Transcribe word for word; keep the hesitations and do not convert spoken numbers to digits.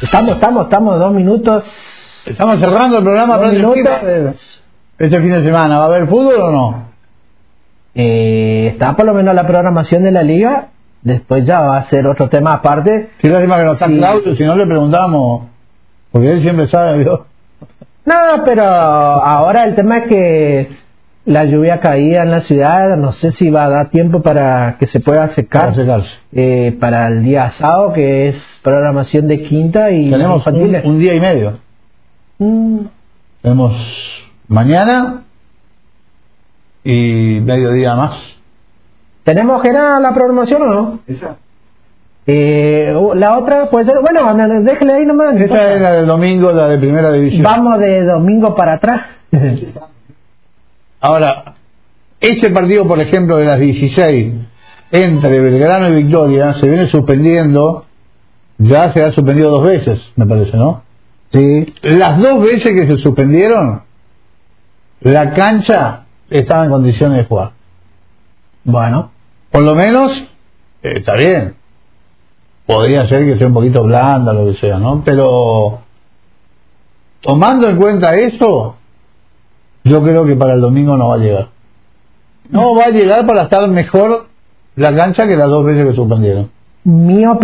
Estamos, estamos, estamos, dos minutos. Estamos cerrando el programa. Dos minutos. Este fin de semana, ¿va a haber fútbol o no? Eh, está por lo menos la programación de la liga. Después ya va a ser otro tema aparte. Qué lástima que no está Sí. Claudio, si no le preguntamos, porque él siempre sabe, ¿vio? No, pero ahora el tema es que la lluvia caía en la ciudad, no sé si va a dar tiempo para que se pueda secar Para secarse. eh, para el día sábado, que es programación de quinta y Tenemos un, infantiles. un día y medio. Mm, Tenemos mañana y mediodía más. ¿Tenemos que era la programación o no? Esa. Eh, la otra puede ser, bueno, anda, déjele ahí nomás. no Esta importa. es la del domingo, la de primera división. Vamos de domingo para atrás. Ahora, este partido, por ejemplo, de las dieciséis, entre Belgrano y Victoria, se viene suspendiendo, ya se ha suspendido dos veces, me parece, ¿no? Sí. Las dos veces que se suspendieron, la cancha estaba en condiciones de jugar. Bueno, Por lo menos, eh, está bien. Podría ser que sea un poquito blanda, lo que sea, ¿no? Pero, tomando en cuenta eso, yo creo que para el domingo no va a llegar. No va a llegar para estar mejor la cancha que las dos veces que suspendieron. mi opinión.